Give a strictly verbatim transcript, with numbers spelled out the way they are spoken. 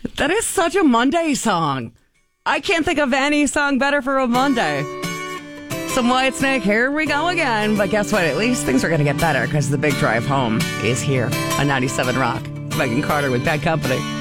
That is such a Monday song. I can't think of any song better for a Monday. Some Whitesnake, here we go again. But guess what? At least things are going to get better because the big drive home is here on ninety-seven Rock. Megan Carter with Bad Company.